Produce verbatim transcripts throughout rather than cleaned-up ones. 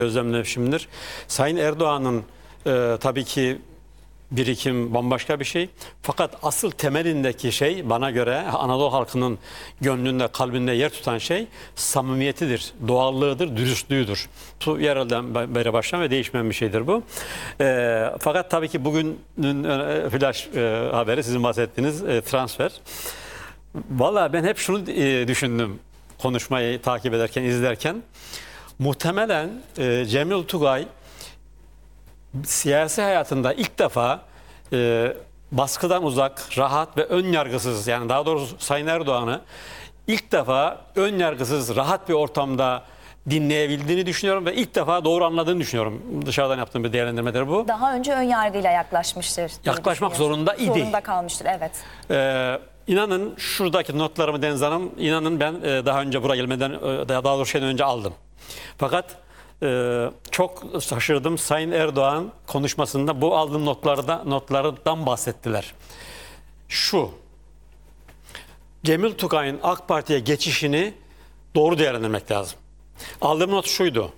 gözlemlemişimdir. Sayın Erdoğan'ın e, tabii ki birikim bambaşka bir şey. Fakat asıl temelindeki şey bana göre Anadolu halkının gönlünde, kalbinde yer tutan şey samimiyetidir, doğallığıdır, dürüstlüğüdür. Bu yerelden beri başlayan ve değişmeyen bir şeydir bu. E, fakat tabii ki bugünün e, flash e, haberi sizin bahsettiğiniz e, transfer. Vallahi ben hep şunu e, düşündüm konuşmayı takip ederken, izlerken. Muhtemelen e, Cemil Tugay siyasi hayatında ilk defa e, baskıdan uzak, rahat ve ön yargısız, yani daha doğrusu Sayın Erdoğan'ı ilk defa ön yargısız, rahat bir ortamda dinleyebildiğini düşünüyorum ve ilk defa doğru anladığını düşünüyorum. Dışarıdan yaptığım bir değerlendirmedir bu. Daha önce ön yargıyla yaklaşmıştır. Yaklaşmak zorunda idi. Zorunda kalmıştır, evet. Ee, inanın şuradaki notlarımı Deniz Hanım, inanın ben e, daha önce buraya gelmeden, e, daha doğrusu şeyden önce aldım. Fakat e, çok şaşırdım. Sayın Erdoğan konuşmasında bu aldığım notlarda, notlardan bahsettiler. Şu, Cemil Tugay'ın AK Parti'ye geçişini doğru değerlendirmek lazım. Aldığım not şuydu.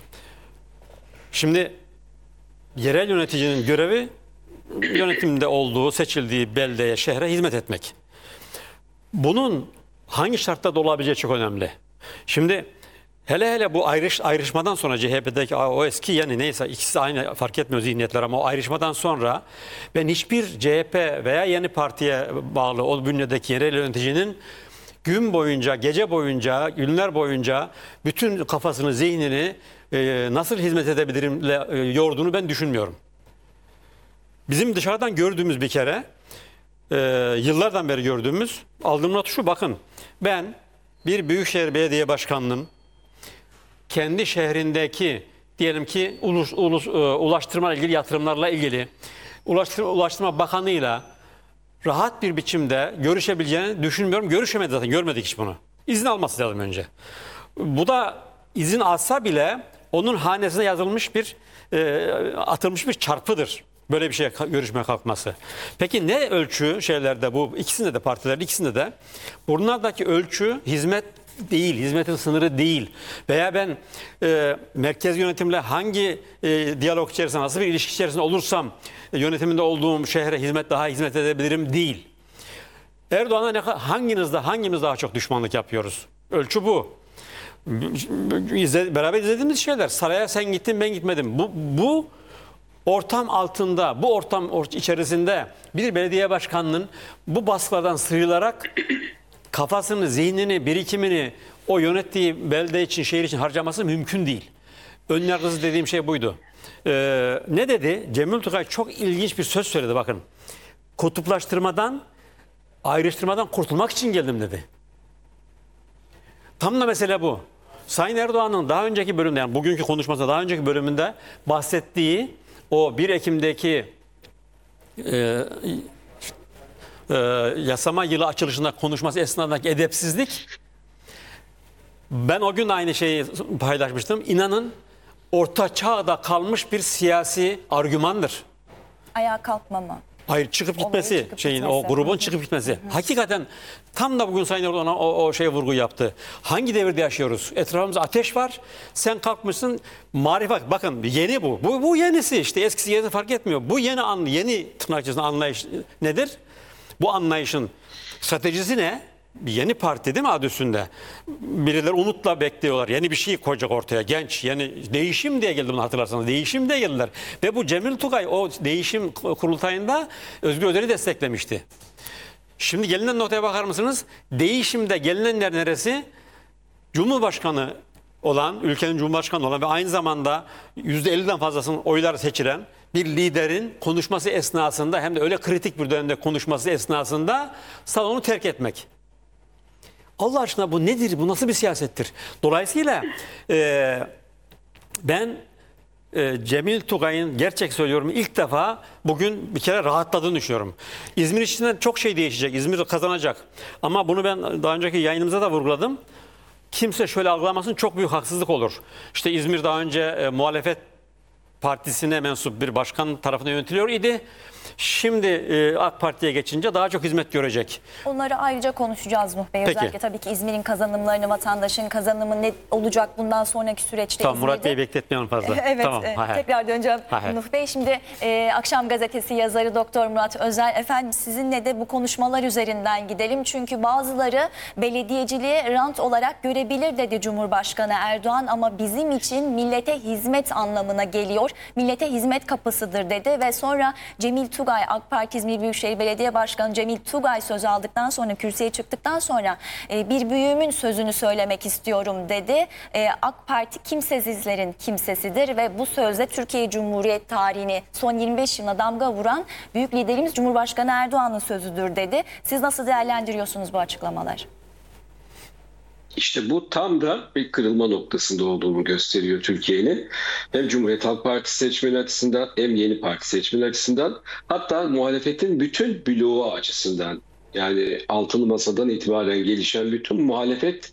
Şimdi yerel yöneticinin görevi yönetimde olduğu, seçildiği beldeye, şehre hizmet etmek. Bunun hangi şartlarda olabileceği çok önemli. Şimdi hele hele bu ayrış, ayrışmadan sonra C H P'deki o eski, yani neyse ikisi aynı, fark etmiyor zihniyetler, ama o ayrışmadan sonra ben hiçbir C H P veya yeni partiye bağlı o bünyedeki yerel yöneticinin gün boyunca, gece boyunca, günler boyunca bütün kafasını, zihnini e, nasıl hizmet edebilirimle e, yorduğunu ben düşünmüyorum. Bizim dışarıdan gördüğümüz bir kere, e, yıllardan beri gördüğümüz, aldığım not şu, bakın. Ben bir Büyükşehir Belediye Başkanı'nın kendi şehrindeki, diyelim ki ulus, ulus, e, ulaştırma ilgili yatırımlarla ilgili Ulaştırma, Ulaştırma Bakanı'yla rahat bir biçimde görüşebileceğini düşünmüyorum. Görüşemedi zaten, görmedik hiç bunu. İzin alması lazım önce. Bu da izin alsa bile onun hanesine yazılmış bir, e, atılmış bir çarpıdır. Böyle bir şeye görüşmeye kalkması. Peki ne ölçü şeylerde, bu ikisinde de, partilerin ikisinde de bunlardaki ölçü hizmet değil, hizmetin sınırı değil. Veya ben e, merkez yönetimle hangi e, diyalog içerisinde, nasıl bir ilişki içerisinde olursam e, yönetiminde olduğum şehre hizmet daha hizmet edebilirim değil. Erdoğan'a ne, hanginizde, hangimiz daha çok düşmanlık yapıyoruz? Ölçü bu. İzle, beraber izlediğimiz şeyler. Saraya sen gittin, ben gitmedim. Bu, bu ortam altında, bu ortam içerisinde bir belediye başkanının bu baskılardan sıyrılarak kafasını, zihnini, birikimini o yönettiği belde için, şehir için harcaması mümkün değil. Önyargısız dediğim şey buydu. Ee, ne dedi? Cemil Tugay çok ilginç bir söz söyledi, bakın. Kutuplaştırmadan, ayrıştırmadan kurtulmak için geldim dedi. Tam da mesele bu. Sayın Erdoğan'ın daha önceki bölümde, yani bugünkü konuşmasında daha önceki bölümünde bahsettiği o bir Ekim'deki e, e, yasama yılı açılışında konuşması esnasındaki edepsizlik, ben o gün aynı şeyi paylaşmıştım. İnanın orta çağda kalmış bir siyasi argümandır. Ayağa kalkmama. Hayır, çıkıp gitmesi, çıkıp şeyin gitmesi. o grubun çıkıp gitmesi. Hı hı. Hakikaten tam da bugün Sayın Erdoğan'a o, o şeye vurgu yaptı. Hangi devirde yaşıyoruz? Etrafımızda ateş var. Sen kalkmışsın marifet. Bakın yeni bu. Bu, bu yenisi işte. Eskisi yeni fark etmiyor. Bu yeni an, yeni tırnak içerisinde anlayış nedir? Bu anlayışın stratejisi ne? Yeni parti değil mi adı üstünde? Birileri umutla bekliyorlar. Yeni bir şey koyacak ortaya. Genç, yeni değişim diye geldi bunu, hatırlarsanız. Değişim diye geldiler. Ve bu Cemil Tugay o değişim kurultayında Özgür Özel'i desteklemişti. Şimdi gelinen notaya bakar mısınız? Değişimde gelinenler neresi? Cumhurbaşkanı olan, ülkenin Cumhurbaşkanı olan ve aynı zamanda yüzde elliden fazlasının oyları seçilen bir liderin konuşması esnasında, hem de öyle kritik bir dönemde konuşması esnasında salonu terk etmek. Allah aşkına bu nedir? Bu nasıl bir siyasettir? Dolayısıyla e, ben e, Cemil Tugay'ın, gerçek söylüyorum, ilk defa bugün bir kere rahatladığını düşünüyorum. İzmir içinden çok şey değişecek. İzmir kazanacak. Ama bunu ben daha önceki yayınımızda da vurguladım. Kimse şöyle algılamasın, çok büyük haksızlık olur. İşte İzmir daha önce e, muhalefet Partisine mensup bir başkan tarafından yönetiliyor idi. Şimdi e, AK Parti'ye geçince daha çok hizmet görecek. Onları ayrıca konuşacağız Nuh Bey. Peki. Özellikle tabii ki İzmir'in kazanımlarını, vatandaşın kazanımı ne olacak bundan sonraki süreçte Tamam, Murat İzmir'de. Bey'i bekletmeyelim fazla. Evet, Tamam. e, hay hay. tekrar döneceğim Hay hay. Nuh Bey. Şimdi e, Akşam Gazetesi yazarı Doktor Murat Özer, efendim sizinle de bu konuşmalar üzerinden gidelim. Çünkü bazıları belediyeciliği rant olarak görebilir dedi Cumhurbaşkanı Erdoğan, ama bizim için millete hizmet anlamına geliyor. Millete hizmet kapısıdır dedi ve sonra Cemil Tugay, AK Parti İzmir Büyükşehir Belediye Başkanı Cemil Tugay söz aldıktan sonra, kürsüye çıktıktan sonra e, bir büyüğümün sözünü söylemek istiyorum dedi. E, AK Parti kimsesizlerin kimsesidir ve bu sözle Türkiye Cumhuriyet tarihini son yirmi beş yılına damga vuran büyük liderimiz Cumhurbaşkanı Erdoğan'ın sözüdür dedi. Siz nasıl değerlendiriyorsunuz bu açıklamaları? İşte bu tam da bir kırılma noktasında olduğunu gösteriyor Türkiye'nin. Hem Cumhuriyet Halk Partisi seçmeni açısından hem Yeni Parti seçmeni açısından, hatta muhalefetin bütün bloğu açısından. Yani altılı masadan itibaren gelişen bütün muhalefet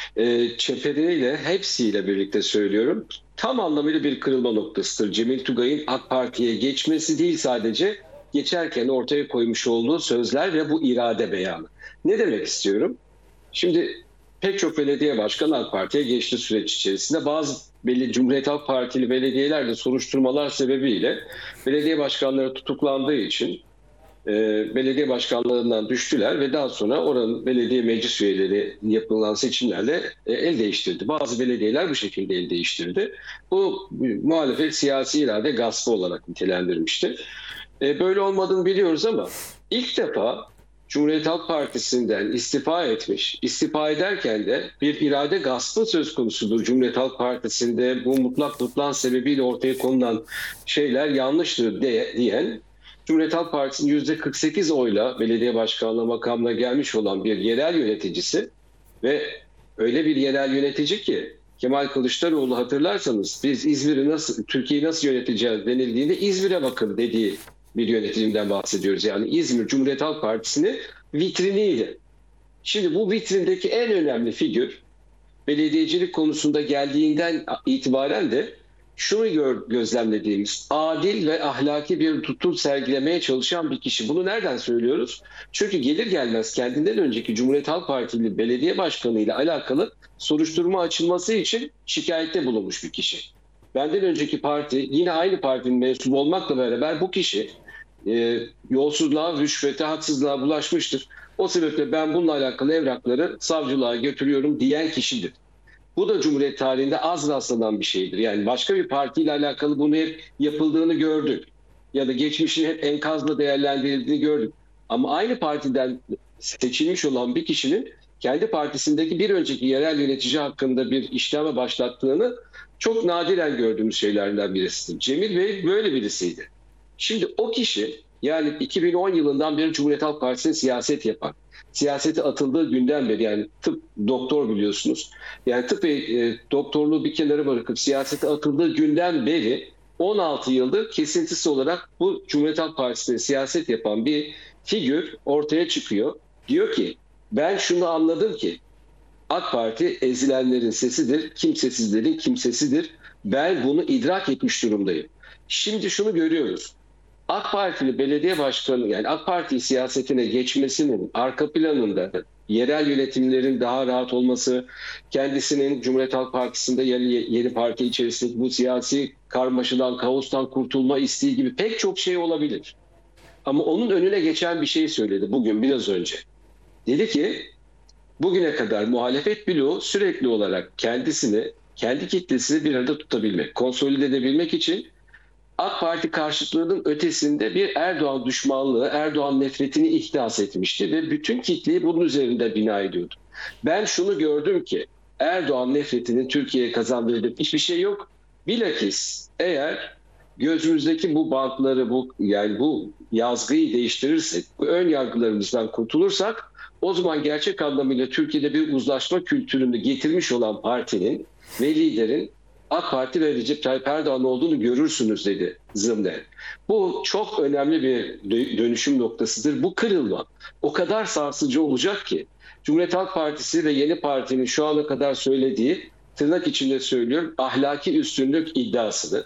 e, çepereyle, hepsiyle birlikte söylüyorum, tam anlamıyla bir kırılma noktasıdır. Cemil Tugay'ın AK Parti'ye geçmesi değil, sadece geçerken ortaya koymuş olduğu sözler ve bu irade beyanı. Ne demek istiyorum? Şimdi pek çok belediye başkanı AK Parti'ye geçti süreç içerisinde. Bazı belli Cumhuriyet Halk Partili belediyeler de soruşturmalar sebebiyle belediye başkanları tutuklandığı için e, belediye başkanlarından düştüler ve daha sonra oranın belediye meclis üyeleri yapılan seçimlerle e, el değiştirdi. Bazı belediyeler bu şekilde el değiştirdi. Bu muhalefet siyasi irade gaspı olarak nitelendirmişti. E, böyle olmadığını biliyoruz ama ilk defa Cumhuriyet Halk Partisi'nden istifa etmiş. İstifa ederken de bir irade gaspı söz konusudur. Cumhuriyet Halk Partisi'nde bu mutlak butlan sebebiyle ortaya konulan şeyler yanlıştır diye, diyen, Cumhuriyet Halk Partisi'nin yüzde kırk sekiz oyla belediye başkanlığı makamına gelmiş olan bir yerel yöneticisi ve öyle bir yerel yönetici ki Kemal Kılıçdaroğlu, hatırlarsanız biz İzmir'i nasıl, Türkiye'yi nasıl yöneteceğiz denildiğinde İzmir'e bakın dediği bir yönetimden bahsediyoruz. Yani İzmir Cumhuriyet Halk Partisi'nin vitriniydi. Şimdi bu vitrindeki en önemli figür, belediyecilik konusunda geldiğinden itibaren de şunu gör, gözlemlediğimiz adil ve ahlaki bir tutum sergilemeye çalışan bir kişi. Bunu nereden söylüyoruz? Çünkü gelir gelmez kendinden önceki Cumhuriyet Halk Partili belediye başkanı ile alakalı soruşturma açılması için şikayette bulunmuş bir kişi. Benden önceki parti, yine aynı partinin mensubu olmakla beraber bu kişi e, yolsuzluğa, rüşvete, haksızlığa bulaşmıştır. O sebeple ben bununla alakalı evrakları savcılığa götürüyorum diyen kişidir. Bu da Cumhuriyet tarihinde az rastlanan bir şeydir. Yani başka bir partiyle alakalı bunu hep yapıldığını gördük. Ya da geçmişin hep enkazla değerlendirildiğini gördük. Ama aynı partiden seçilmiş olan bir kişinin kendi partisindeki bir önceki yerel yönetici hakkında bir işleme başlattığını çok nadiren gördüğümüz şeylerden birisidir. Cemil Bey böyle birisiydi. Şimdi o kişi, yani iki bin on yılından beri Cumhuriyet Halk Partisi'ne siyaset yapan, siyasete atıldığı günden beri, yani tıp doktor biliyorsunuz. Yani tıp ve e, doktorluğu bir kenara bırakıp siyasete atıldığı günden beri on altı yıldır kesintisiz olarak bu Cumhuriyet Halk Partisi'ne siyaset yapan bir figür ortaya çıkıyor. Diyor ki ben şunu anladım ki AK Parti ezilenlerin sesidir, kimsesizlerin kimsesidir. Ben bunu idrak etmiş durumdayım. Şimdi şunu görüyoruz. AK Partili belediye başkanı, yani AK Parti siyasetine geçmesinin arka planında yerel yönetimlerin daha rahat olması, kendisinin Cumhuriyet Halk Partisi'nde yeni, yeni parti içerisinde bu siyasi karmaşadan, kaostan kurtulma isteği gibi pek çok şey olabilir. Ama onun önüne geçen bir şey söyledi bugün biraz önce. Dedi ki bugüne kadar muhalefet bloğu sürekli olarak kendisini, kendi kitlesini bir arada tutabilmek, konsolide edebilmek için AK Parti karşıtlığının ötesinde bir Erdoğan düşmanlığı, Erdoğan nefretini ihdas etmişti ve bütün kitleyi bunun üzerinde bina ediyordu. Ben şunu gördüm ki Erdoğan nefretinin Türkiye'ye kazandırdığı hiçbir şey yok. Bilakis eğer gözümüzdeki bu bantları, bu yani bu yazgıyı değiştirirsek, bu ön yargılarımızdan kurtulursak, o zaman gerçek anlamıyla Türkiye'de bir uzlaşma kültürünü getirmiş olan partinin ve liderin AK Parti ve Recep Tayyip Erdoğan olduğunu görürsünüz dedi zımnen. Bu çok önemli bir dönüşüm noktasıdır. Bu kırılma o kadar sarsıcı olacak ki Cumhuriyet Halk Partisi ve Yeni Parti'nin şu ana kadar söylediği, tırnak içinde söylüyorum, ahlaki üstünlük iddiasını,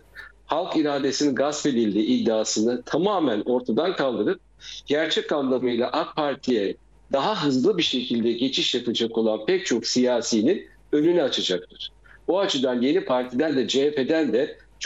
halk iradesinin gasp edildiği iddiasını tamamen ortadan kaldırıp gerçek anlamıyla AK Parti'ye daha hızlı bir şekilde geçiş yapacak olan pek çok siyasinin önünü açacaktır. O açıdan yeni partiden de C H P'den de